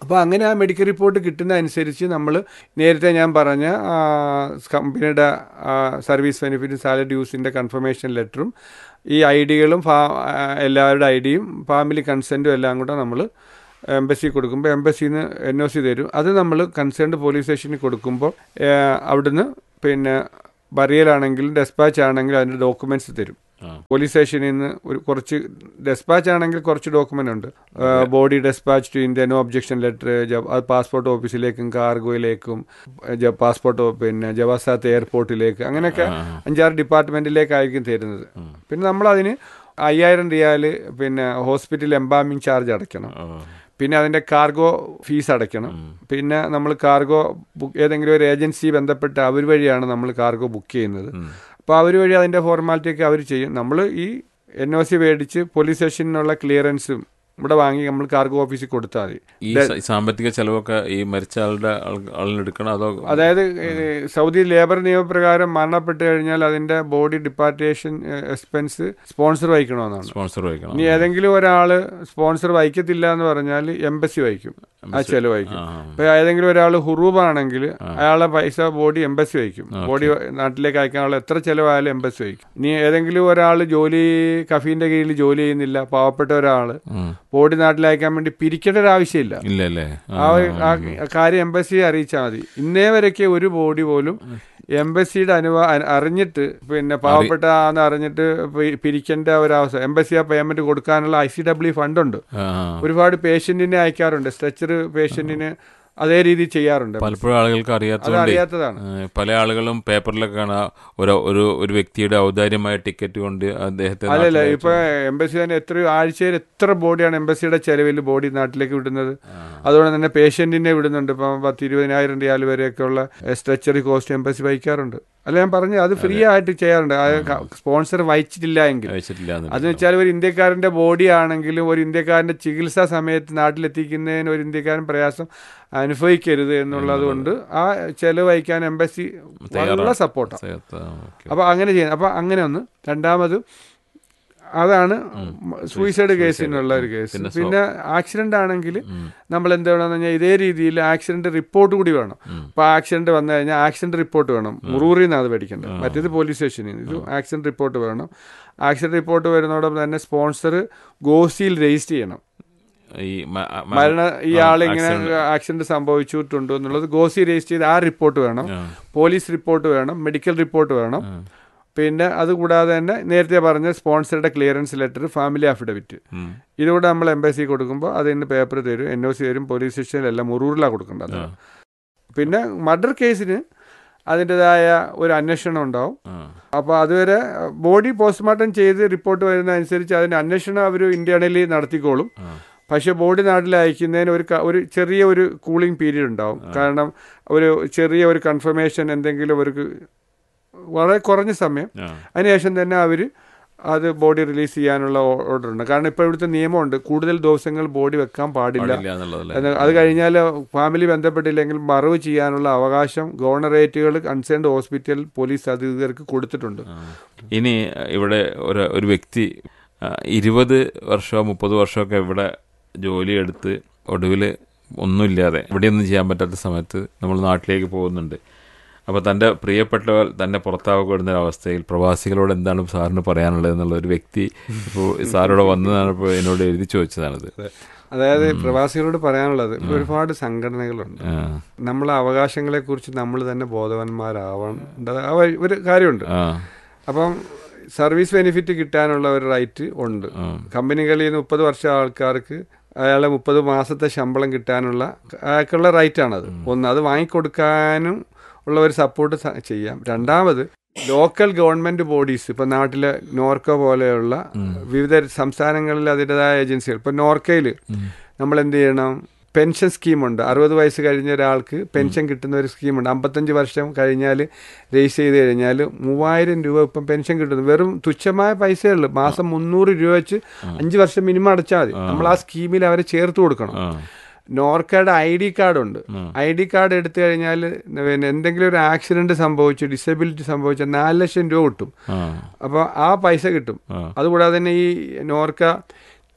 അപ്പോൾ അങ്ങനെ ആ മെഡിക്കൽ റിപ്പോർട്ട് കിട്ടുന്ന അനുസരിച്ച് നമ്മൾ നേരത്തെ ഞാൻ പറഞ്ഞ കമ്പനിയുടെ സർവീസ് ബെനിഫിറ്റ് സാലറി ഡ്യൂസിൻ്റെ കൺഫർമേഷൻ ലെറ്ററും ഈ ഐ ഡികളും ഫാ എല്ലാവരുടെ ഐ ഡിയും ഫാമിലി കൺസെൻറ്റും എല്ലാം കൂടെ നമ്മൾ എംബസി കൊടുക്കുമ്പോൾ എംബസിയിൽ നിന്ന് എൻ ഒ സി തരും. അത് നമ്മൾ കൺസേൺഡ് പോലീസ് സ്റ്റേഷനിൽ കൊടുക്കുമ്പോൾ അവിടുന്ന് പിന്നെ ബറിയലാണെങ്കിലും ഡെസ്പാച്ച് ആണെങ്കിലും അതിൻ്റെ ഡോക്യുമെൻറ്റ്സ് തരും. പോലീസ് സ്റ്റേഷനിൽ നിന്ന് ഒരു കുറച്ച് ഡെസ്പാച്ച് ആണെങ്കിൽ കുറച്ച് ഡോക്യുമെൻ്റ് ഉണ്ട്. Body dispatch to India, no objection letter, അത് പാസ്പോർട്ട് ഓഫീസിലേക്കും കാർഗോയിലേക്കും പാസ്പോർട്ട് പിന്നെ ജവാസാത്ത് എയർപോർട്ടിലേക്ക്, അങ്ങനെയൊക്കെ അഞ്ചാറ് ഡിപ്പാർട്ട്മെൻറ്റിലേക്കായിരിക്കും തരുന്നത്. പിന്നെ നമ്മളതിന് അയ്യായിരം റിയാൽ പിന്നെ ഹോസ്പിറ്റൽ എംബാമിങ് ചാർജ് അടയ്ക്കണം. പിന്നെ അതിൻ്റെ കാർഗോ ഫീസ് അടയ്ക്കണം. പിന്നെ നമ്മൾ കാർഗോ ബുക്ക് ഏതെങ്കിലും ഒരു ഏജൻസി ബന്ധപ്പെട്ട് അവർ വഴിയാണ് നമ്മൾ കാർഗോ ബുക്ക് ചെയ്യുന്നത്. അപ്പോൾ അവർ വഴി അതിൻ്റെ ഫോർമാലിറ്റിയൊക്കെ അവർ ചെയ്യും. നമ്മൾ ഈ എൻ ഒ സി മേടിച്ച് പോലീസ് സ്റ്റേഷനിലുള്ള ക്ലിയറൻസും ഇവിടെ വാങ്ങി നമ്മൾ കാർഗോ ഓഫീസിൽ കൊടുത്താൽ മതി. ഈ സാമ്പത്തിക ചെലവൊക്കെ ഈ മരിച്ച ആളുടെ ആളിനെടുക്കണം അതോ? അതായത് സൗദി ലേബർ നിയമപ്രകാരം മരണപ്പെട്ട് കഴിഞ്ഞാൽ അതിന്റെ ബോഡി ഡിപ്പാർട്ടേഷൻ എക്സ്പെൻസ് സ്പോൺസർ വഹിക്കണമെന്നാണ്. സ്പോൺസർ വഹിക്കണം. ഇനി ഏതെങ്കിലും ഒരാൾ സ്പോൺസർ വഹിക്കത്തില്ല എന്ന് പറഞ്ഞാൽ എംബസി വഹിക്കും, ആ ചെലവ് വഹിക്കും. ഇപ്പൊ ഏതെങ്കിലും ഒരാൾ ഹുറൂബാണെങ്കിൽ അയാളെ പൈസ ബോഡി എംബസി വഹിക്കും. ബോഡി നാട്ടിലേക്ക് അയക്കാനുള്ള എത്ര ചെലവായാലും എംബസി വഹിക്കും. ഇനി ഏതെങ്കിലും ഒരാൾ ജോലി കഫീന്റെ കീഴിൽ ജോലി ചെയ്യുന്നില്ല, പാവപ്പെട്ട ഒരാൾ ബോഡി നാട്ടിൽ അയക്കാൻ വേണ്ടി പിരിക്കേണ്ട ഒരു ആവശ്യമില്ല. ആ കാര്യം എംബസിയെ അറിയിച്ചാൽ മതി. ഇന്നേ വരയ്ക്ക് ഒരു ബോഡി പോലും എംബസിയുടെ അനുവാ അറിഞ്ഞിട്ട് പിന്നെ പാവപ്പെട്ട ആന്ന് അറിഞ്ഞിട്ട് പിരിക്കേണ്ട ഒരവസ്ഥ. എംബസി ആ പേയ്മെന്റ് കൊടുക്കാനുള്ള ഐ സി ഡബ്ല്യു ഫണ്ടുണ്ട്. ഒരുപാട് പേഷ്യന്റിനെ അയക്കാറുണ്ട്, സ്ട്രെച്ചർ പേഷ്യന്റിന് അതേ രീതിയിൽ ചെയ്യാറുണ്ട്. പലപ്പോഴും ആളുകൾക്ക് അറിയാത്തതാണ്. പല ആളുകളും പേപ്പറിലൊക്കെ കാണാം ഒരു ഒരു ഒരു വ്യക്തിയുടെ ഔദാര്യമായ ടിക്കറ്റ് കൊണ്ട് അദ്ദേഹത്തെ. അല്ലല്ല, ഇപ്പൊ എംബസി തന്നെ എത്രയോ ആഴ്ചയിൽ എത്ര ബോഡിയാണ് എംബസിയുടെ ചെലവിൽ ബോഡി നാട്ടിലേക്ക് വിടുന്നത്. അതുകൊണ്ട് തന്നെ പേഷ്യന്റിനെ വിടുന്നുണ്ട്. ഇപ്പം പത്ത് ഇരുപതിനായിരം റിയാൽ വരെയൊക്കെയുള്ള സ്ട്രെച്ചർ കോസ്റ്റ് എംബസി വഹിക്കാറുണ്ട്. അല്ല ഞാൻ പറഞ്ഞു, അത് ഫ്രീ ആയിട്ട് ചെയ്യാറുണ്ട്. സ്പോൺസർ വഹിച്ചിട്ടില്ല എങ്കിൽ. അതെന്ന് വെച്ചാൽ ഒരു ഇന്ത്യക്കാരന്റെ ബോഡി ആണെങ്കിലും ഒരു ഇന്ത്യക്കാരന്റെ ചികിത്സാ സമയത്ത് നാട്ടിലെത്തിക്കുന്നതിന് ഒരു ഇന്ത്യക്കാരൻ പ്രയാസം അനുഭവിക്കരുത് എന്നുള്ളത് കൊണ്ട് ആ ചെലവ് വഹിക്കാൻ എംബസി വളരെ സപ്പോർട്ടാണ്. അപ്പൊ അങ്ങനെ ചെയ്യുന്നത്. അപ്പൊ അങ്ങനെ ഒന്ന്. രണ്ടാമത് അതാണ് സൂയിസൈഡ് കേസിനുള്ള ഒരു കേസ്. പിന്നെ ആക്സിഡന്റ് ആണെങ്കിൽ നമ്മൾ എന്ത് വേണമെന്ന് പറഞ്ഞാൽ ഇതേ രീതിയിൽ ആക്സിഡന്റ് റിപ്പോർട്ട് കൂടി വേണം. അപ്പോൾ ആക്സിഡന്റ് വന്നു കഴിഞ്ഞാൽ ആക്സിഡന്റ് റിപ്പോർട്ട് വേണം. മുറൂറിൽ നിന്നാണ് അത് മേടിക്കേണ്ടത്, മറ്റേത് പോലീസ് സ്റ്റേഷനിൽ നിന്ന്. ഇത് ആക്സിഡന്റ് റിപ്പോർട്ട് വേണം. ആക്സിഡന്റ് റിപ്പോർട്ട് വരുന്നതോടൊപ്പം തന്നെ സ്പോൺസർ ഗോസിയിൽ രജിസ്റ്റർ ചെയ്യണം. മരണ ഇയാളിങ്ങനെ ആക്സിഡന്റ് സംഭവിച്ചിട്ടുണ്ടോ എന്നുള്ളത് ഗോസി രജിസ്റ്റർ ചെയ്ത് ആ റിപ്പോർട്ട് വേണം. പോലീസ് റിപ്പോർട്ട് വേണം, മെഡിക്കൽ റിപ്പോർട്ട് വേണം. പിന്നെ അതുകൂടാതെ തന്നെ നേരത്തെ പറഞ്ഞ സ്പോൺസറുടെ ക്ലിയറൻസ് ലെറ്റർ, ഫാമിലി അഫിഡവിറ്റ്, ഇതുകൂടെ നമ്മൾ എംബസി കൊടുക്കുമ്പോൾ അതിന് പേപ്പർ തരും, എൻ ഒ സി തരും. പോലീസ് സ്റ്റേഷനിലെല്ലാം മുറൂറിലാണ് കൊടുക്കേണ്ടത്. പിന്നെ മർഡർ കേസിന് അതിൻ്റെതായ ഒരു അന്വേഷണം ഉണ്ടാവും. അപ്പോൾ അതുവരെ ബോഡി പോസ്റ്റ്മോർട്ടം ചെയ്ത് റിപ്പോർട്ട് വരുന്ന അനുസരിച്ച് അതിൻ്റെ അന്വേഷണം അവർ ഇന്റേണലി നടത്തിക്കോളും. പക്ഷേ ബോഡി നാട്ടിൽ അയക്കുന്നതിന് ഒരു ഒരു ചെറിയ ഒരു കൂളിംഗ് പീരീഡ് ഉണ്ടാവും. കാരണം ഒരു ചെറിയ ഒരു കൺഫർമേഷൻ എന്തെങ്കിലും അവർക്ക് വളരെ കുറഞ്ഞ സമയം, അതിനുശേഷം തന്നെ അവർ അത് ബോഡി റിലീസ് ചെയ്യാനുള്ള ഓർഡർ ഉണ്ട്. കാരണം ഇപ്പോൾ ഇവിടുത്തെ നിയമമുണ്ട്, കൂടുതൽ ദിവസങ്ങൾ ബോഡി വെക്കാൻ പാടില്ല. അത് കഴിഞ്ഞാൽ ഫാമിലി ബന്ധപ്പെട്ടില്ലെങ്കിൽ മറവ് ചെയ്യാനുള്ള അവകാശം ഗവർണറേറ്റുകൾ കൺസേൺഡ് ഹോസ്പിറ്റൽ പോലീസ് അധികൃതർക്ക് കൊടുത്തിട്ടുണ്ട്. ഇനി ഇവിടെ ഒരു ഒരു വ്യക്തി ഇരുപത് വർഷമോ മുപ്പത് വർഷമൊക്കെ ഇവിടെ ജോലിയെടുത്ത് ഒടുവിൽ ഒന്നുമില്ലാതെ ഇവിടെയൊന്നും ചെയ്യാൻ പറ്റാത്ത സമയത്ത് നമ്മൾ നാട്ടിലേക്ക് പോകുന്നുണ്ട്. അപ്പോൾ തൻ്റെ പ്രിയപ്പെട്ടവർ തന്നെ പുറത്താക്കപ്പെടുന്ന ഒരവസ്ഥയിൽ പ്രവാസികളോട് എന്താണ് സാറിന് പറയാനുള്ളത് എന്നുള്ള ഒരു വ്യക്തി ഇപ്പോൾ സാറോട് വന്നതാണ്, ഇപ്പോൾ എന്നോട് എഴുതി ചോദിച്ചതാണിത്. അതായത് പ്രവാസികളോട് പറയാനുള്ളത്, ഒരുപാട് സംഘടനകളുണ്ട്. നമ്മളെ അവകാശങ്ങളെ കുറിച്ച് നമ്മൾ തന്നെ ബോധവാന്മാരാവേണ്ടത് ഒരു കാര്യമുണ്ട്. അപ്പം സർവീസ് ബെനിഫിറ്റ് കിട്ടാനുള്ള ഒരു റൈറ്റ് ഉണ്ട്. കമ്പനികളിൽ നിന്ന് മുപ്പത് വർഷം ആൾക്കാർക്ക് അയാളെ മുപ്പത് മാസത്തെ ശമ്പളം കിട്ടാനുള്ള അയാൾക്കുള്ള റൈറ്റാണത്. ഒന്ന്, അത് വാങ്ങിക്കൊടുക്കാനും ഉള്ള ഒരു സപ്പോർട്ട് ചെയ്യാം. രണ്ടാമത് ലോക്കൽ ഗവൺമെന്റ് ബോഡീസ്, ഇപ്പൊ നാട്ടിലെ നോർക്ക പോലെയുള്ള വിവിധ സംസ്ഥാനങ്ങളിൽ അതിൻ്റെതായ ഏജൻസികൾ. ഇപ്പൊ നോർക്കയിൽ നമ്മൾ എന്ത് ചെയ്യണം, പെൻഷൻ സ്കീമുണ്ട്. അറുപത് വയസ്സ് കഴിഞ്ഞ ഒരാൾക്ക് പെൻഷൻ കിട്ടുന്ന ഒരു സ്കീമുണ്ട്. അമ്പത്തഞ്ച് വർഷം കഴിഞ്ഞാൽ രജിസ്റ്റർ ചെയ്ത് കഴിഞ്ഞാൽ മൂവായിരം രൂപ ഇപ്പം പെൻഷൻ കിട്ടുന്നു. വെറും തുച്ഛമായ പൈസയുള്ളൂ. മാസം മുന്നൂറ് രൂപ വെച്ച് അഞ്ച് വർഷം മിനിമം അടച്ചാൽ മതി. നമ്മൾ ആ സ്കീമിൽ അവരെ ചേർത്ത് കൊടുക്കണം. നോർക്കയുടെ I D കാർഡുണ്ട്. I D card എടുത്തു കഴിഞ്ഞാൽ പിന്നെ എന്തെങ്കിലും ഒരു ആക്സിഡന്റ് സംഭവിച്ചു, ഡിസബിലിറ്റി സംഭവിച്ചാൽ നാല് ലക്ഷം രൂപ കിട്ടും. അപ്പോൾ ആ പൈസ കിട്ടും. അതുകൂടാതെ തന്നെ ഈ നോർക്ക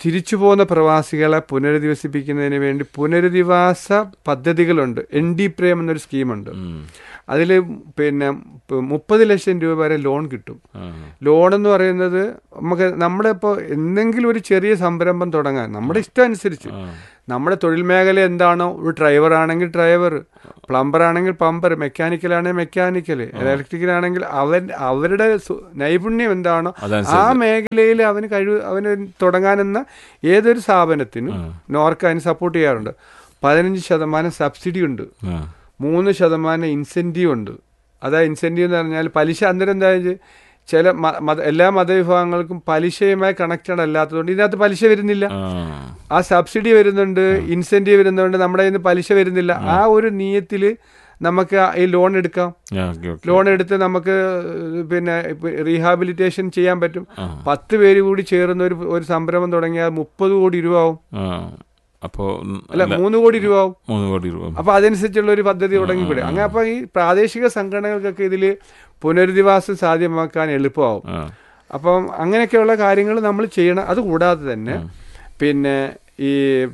തിരിച്ചു പോകുന്ന പ്രവാസികളെ പുനരധിവസിപ്പിക്കുന്നതിന് വേണ്ടി പുനരധിവാസ പദ്ധതികളുണ്ട്. എൻ ഡി പ്രേം എന്നൊരു സ്കീമുണ്ട്. അതിൽ പിന്നെ മുപ്പത് ലക്ഷം രൂപ വരെ ലോൺ കിട്ടും. ലോൺ എന്ന് പറയുന്നത് നമുക്ക് നമ്മുടെ ഇപ്പോൾ എന്തെങ്കിലും ഒരു ചെറിയ സംരംഭം തുടങ്ങാൻ നമ്മുടെ ഇഷ്ടം അനുസരിച്ച് നമ്മുടെ തൊഴിൽ മേഖല എന്താണോ, ഒരു ഡ്രൈവർ ആണെങ്കിൽ ഡ്രൈവർ, പ്ലംബർ ആണെങ്കിൽ പ്ലംബർ, മെക്കാനിക്കൽ ആണെങ്കിൽ മെക്കാനിക്കൽ, ഇലക്ട്രിക്കൽ ആണെങ്കിൽ അവൻ അവരുടെ നൈപുണ്യം എന്താണോ ആ മേഖലയിൽ അവന് കഴിവ് അവന് തുടങ്ങാനെന്ന ഏതൊരു സ്ഥാപനത്തിനും നോർക്ക അതിന് സപ്പോർട്ട് ചെയ്യാറുണ്ട്. പതിനഞ്ച് ശതമാനം സബ്സിഡി ഉണ്ട്, മൂന്ന് ശതമാനം ഇൻസെൻറ്റീവ് ഉണ്ട്. അതാ ഇൻസെൻറ്റീവ് എന്ന് പറഞ്ഞാൽ പലിശ അന്നേരം എന്താ വെച്ചാൽ ചില മത എല്ലാ മതവിഭാഗങ്ങൾക്കും പലിശയുമായി കണക്റ്റഡ് അല്ലാത്തതുകൊണ്ട് ഇതിനകത്ത് പലിശ വരുന്നില്ല. ആ സബ്സിഡി വരുന്നുണ്ട്, ഇൻസെൻറ്റീവ് വരുന്നുണ്ട്, നമ്മുടെ കയ്യിൽ നിന്ന് പലിശ വരുന്നില്ല. ആ ഒരു നിയത്തിൽ നമുക്ക് ഈ ലോൺ എടുക്കാം. ലോൺ എടുത്ത് നമുക്ക് പിന്നെ റീഹാബിലിറ്റേഷൻ ചെയ്യാൻ പറ്റും. പത്ത് പേര് കൂടി ചേർന്ന് ഒരു ഒരു സംരംഭം തുടങ്ങിയാൽ മുപ്പത് കോടി രൂപ ആവും. അപ്പോൾ അല്ല മൂന്ന് കോടി രൂപ ആവും. മൂന്ന് കോടി രൂപ അപ്പൊ അതനുസരിച്ചുള്ള ഒരു പദ്ധതി തുടങ്ങിക്കൂടെ. അങ്ങനെ അപ്പൊ ഈ പ്രാദേശിക സംഘടനകൾക്കൊക്കെ ഇതിൽ പുനരധിവാസം സാധ്യമാക്കാൻ എളുപ്പമാവും. അപ്പം അങ്ങനെയൊക്കെയുള്ള കാര്യങ്ങൾ നമ്മൾ ചെയ്യണം. അതുകൂടാതെ തന്നെ പിന്നെ ഈ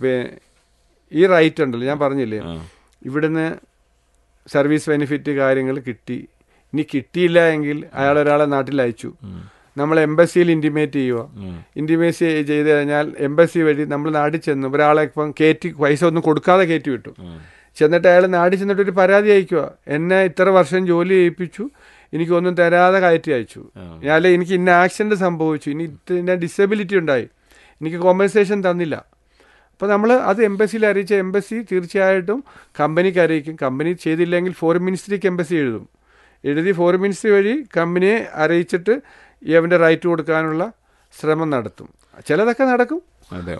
ഈ റൈറ്റ് ഉണ്ടല്ലോ, ഞാൻ പറഞ്ഞില്ലേ, ഇവിടുന്ന് സർവീസ് ബെനിഫിറ്റ് കാര്യങ്ങൾ കിട്ടി, ഇനി കിട്ടിയില്ല എങ്കിൽ അയാൾ ഒരാളെ നാട്ടിൽ അയച്ചു, നമ്മൾ എംബസിയിൽ ഇൻറ്റിമേറ്റ് ചെയ്യുക. ഇൻറ്റിമേറ്റ് ചെയ്ത് കഴിഞ്ഞാൽ എംബസി വഴി നമ്മൾ നാട്ടിൽ ചെന്നു ഒരാളെ ഇപ്പം കയറ്റി പൈസ ഒന്നും കൊടുക്കാതെ കയറ്റി വിട്ടു. ചെന്നിട്ട് അയാൾ നാട്ടിൽ ചെന്നിട്ട് ഒരു പരാതി അയക്കുക, എന്നെ ഇത്ര വർഷം ജോലി ചെയ്യിപ്പിച്ചു, എനിക്കൊന്നും തരാതെ കയറ്റി അയച്ചു, അല്ലെ എനിക്ക് ഇന്ന ആക്സിഡൻറ്റ് സംഭവിച്ചു, ഇനി ഇന്ന ഡിസബിലിറ്റി ഉണ്ടായി, എനിക്ക് കോമ്പൻസേഷൻ തന്നില്ല. അപ്പോൾ നമ്മൾ അത് എംബസിയിൽ അറിയിച്ച എംബസി തീർച്ചയായിട്ടും കമ്പനിക്ക് അറിയിക്കും. കമ്പനി ചെയ്തില്ലെങ്കിൽ ഫോറിൻ മിനിസ്ട്രിക്ക് എംബസി എഴുതും. എഴുതി ഫോറിൻ മിനിസ്ട്രി വഴി കമ്പനിയെ അറിയിച്ചിട്ട് ഇവൻ്റെ റൈറ്റ് കൊടുക്കാനുള്ള ശ്രമം നടത്തും. ചിലതൊക്കെ നടക്കും. അതെ,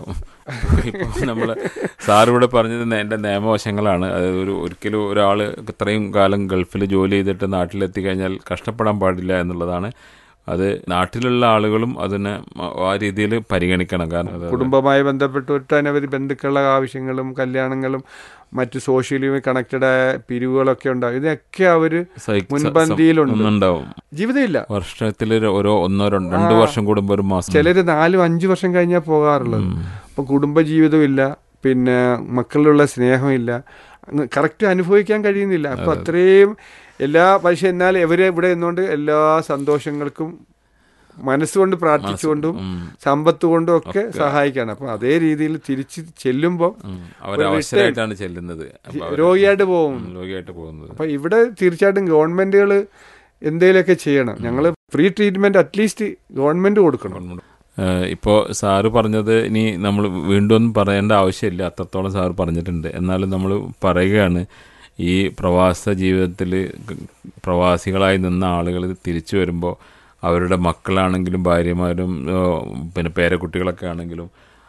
ഇപ്പോൾ നമ്മൾ സാറിവിടെ പറഞ്ഞത് എൻ്റെ നിയമവശങ്ങളാണ്. അത് ഒരു ഒരിക്കലും ഒരാൾ ഇത്രയും കാലം ഗൾഫിൽ ജോലി ചെയ്തിട്ട് നാട്ടിലെത്തി കഴിഞ്ഞാൽ കഷ്ടപ്പെടാൻ പാടില്ല എന്നുള്ളതാണ്. അത് നാട്ടിലുള്ള ആളുകളും അതിനെ ആ രീതിയിൽ പരിഗണിക്കണം. കാരണം കുടുംബവുമായി ബന്ധപ്പെട്ട് ഒട്ടനവധി ബന്ധുക്കളുടെ ആവശ്യങ്ങളും കല്യാണങ്ങളും മറ്റ് സോഷ്യലി കണക്റ്റഡ് പിരിവുകളൊക്കെ ഉണ്ടാവും. ഇതൊക്കെ അവര് മുൻപന്തിയിലുണ്ടാവും. ജീവിതമില്ല, വർഷത്തിൽ ഓരോ ഒന്നോ രണ്ടു വർഷം കൂടുമ്പോൾ ഒരു മാസം, ചിലര് നാലും അഞ്ചു വർഷം കഴിഞ്ഞാൽ പോകാറുള്ളത്. അപ്പൊ കുടുംബജീവിതം ഇല്ല, പിന്നെ മക്കളിലുള്ള സ്നേഹമില്ല, കറക്റ്റ് അനുഭവിക്കാൻ കഴിയുന്നില്ല. അപ്പൊ അത്രയും എല്ലാ പക്ഷെ എന്നാൽ ഇവരെ ഇവിടെ നിന്നുകൊണ്ട് എല്ലാ സന്തോഷങ്ങൾക്കും മനസ്സുകൊണ്ട് പ്രാർത്ഥിച്ചുകൊണ്ടും സമ്പത്ത് കൊണ്ടും ഒക്കെ സഹായിക്കാണ്. അപ്പൊ അതേ രീതിയിൽ തിരിച്ച് ചെല്ലുമ്പോൾ അവരവസരമായിട്ടാണ് ചെല്ലുന്നത്, രോഗിയായിട്ട് പോകും രോഗിയായിട്ട് പോകുന്നത്. അപ്പൊ ഇവിടെ തീർച്ചയായിട്ടും ഗവൺമെന്റുകൾ എന്തെങ്കിലുമൊക്കെ ചെയ്യണം. ഞങ്ങൾ ഫ്രീ ട്രീറ്റ്മെന്റ് അറ്റ്ലീസ്റ്റ് ഗവൺമെന്റ് കൊടുക്കണം. ഇപ്പോൾ സാറ് പറഞ്ഞത് ഇനി നമ്മൾ വീണ്ടും ഒന്നും പറയേണ്ട ആവശ്യമില്ല, അത്രത്തോളം സാറ് പറഞ്ഞിട്ടുണ്ട്. എന്നാലും നമ്മൾ പറയുകയാണ്, ഈ പ്രവാസ ജീവിതത്തിൽ പ്രവാസികളായി നിന്ന ആളുകൾ തിരിച്ചു വരുമ്പോൾ അവരുടെ മക്കളാണെങ്കിലും ഭാര്യമാരും പിന്നെ പേരക്കുട്ടികളൊക്കെ ആണെങ്കിലും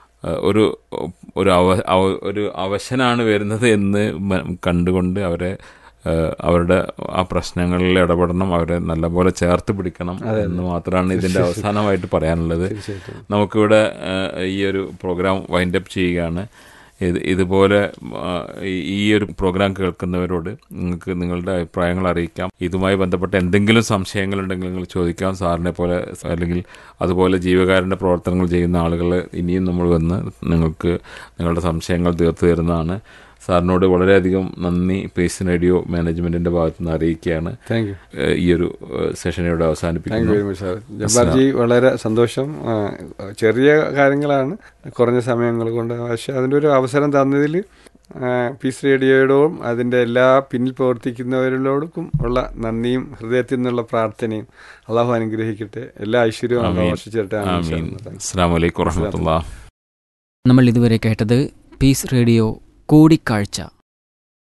ഒരു ഒരു അവ ഒരു അവശനാണ് വരുന്നത് എന്ന് കണ്ടുകൊണ്ട് അവരെ അവരുടെ ആ പ്രശ്നങ്ങളിൽ ഇടപെടണം, അവരെ നല്ലപോലെ ചേർത്ത് പിടിക്കണം എന്ന് മാത്രമാണ് ഇതിൻ്റെ അവസാനമായിട്ട് പറയാനുള്ളത്. നമുക്കിവിടെ ഈ ഒരു പ്രോഗ്രാം വൈൻഡ് അപ്പ് ചെയ്യുകയാണ്. ഇത് ഇതുപോലെ ഈ ഒരു പ്രോഗ്രാം കേൾക്കുന്നവരോട് നിങ്ങൾക്ക് നിങ്ങളുടെ അഭിപ്രായങ്ങൾ അറിയിക്കാം. ഇതുമായി ബന്ധപ്പെട്ട എന്തെങ്കിലും സംശയങ്ങളുണ്ടെങ്കിൽ നിങ്ങൾ ചോദിക്കാം. സാറിനെ പോലെ അല്ലെങ്കിൽ അതുപോലെ ജീവകാരുണ്യ പ്രവർത്തനങ്ങൾ ചെയ്യുന്ന ആളുകൾ ഇനിയും നമ്മൾ വന്ന് നിങ്ങൾക്ക് നിങ്ങളുടെ സംശയങ്ങൾ തീർത്തു തരുന്നതാണ്. സാറിനോട് വളരെയധികം നന്ദി പീസ് റേഡിയോ മാനേജ്മെന്റിന്റെ ഭാഗത്തു നിന്ന് അറിയിക്കുകയാണ്. Thank you. ഈ ഒരു സെഷൻ ഇവിടെ അവസാനിപ്പിക്കുന്നു. ജബ്ബാർജി, വളരെ സന്തോഷം. ചെറിയ കാര്യങ്ങളാണ്, കുറഞ്ഞ സമയങ്ങൾ കൊണ്ട്, പക്ഷെ അതിൻ്റെ ഒരു അവസരം തന്നതിൽ പീസ് റേഡിയോയോടും അതിൻ്റെ എല്ലാ പിന്നിൽ പ്രവർത്തിക്കുന്നവരോടും ഉള്ള നന്ദിയും ഹൃദയത്തിൽ നിന്നുള്ള പ്രാർത്ഥനയും അള്ളാഹു അനുഗ്രഹിക്കട്ടെ. എല്ലാ ഐശ്വര്യവും ആഘോഷിച്ചിട്ടെ. അസ്സലാമു അലൈക്കും വറഹ്മത്തുള്ളാഹി. നമ്മൾ ഇതുവരെ കേട്ടത് പീസ് റേഡിയോ കൂടിക്കാഴ്ച.